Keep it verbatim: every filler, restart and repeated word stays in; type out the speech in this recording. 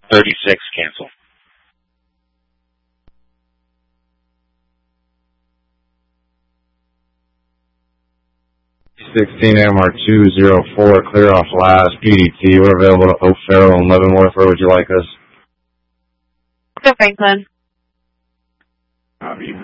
thirty-six, cancel. sixteen M R two zero four, clear off last P D T. We're available to O'Farrell and Leavenworth. Where would you like us? Go Franklin. Copy.